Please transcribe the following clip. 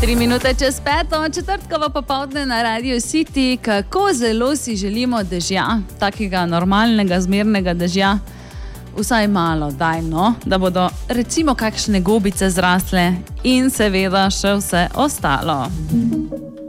3 minute čez 5, četrtkovo popoldne na Radio City. Kako zelo si želimo dežja, takega normalnega, zmernega dežja. Vsaj malo, daj no, da bodo recimo kakšne gobice zrasle in seveda še vse ostalo.